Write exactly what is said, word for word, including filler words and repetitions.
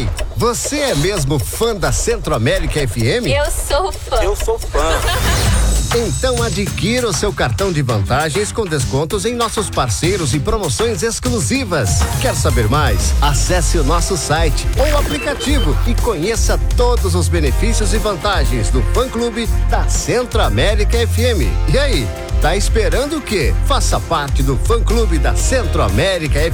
Ei, você é mesmo fã da Centro-América F M? Eu sou fã. Eu sou fã. Então adquira o seu cartão de vantagens com descontos em nossos parceiros e promoções exclusivas. Quer saber mais? Acesse o nosso site ou aplicativo e conheça todos os benefícios e vantagens do fã-clube da Centro-América F M. E aí, tá esperando o quê? Faça parte do fã-clube da Centro-América F M.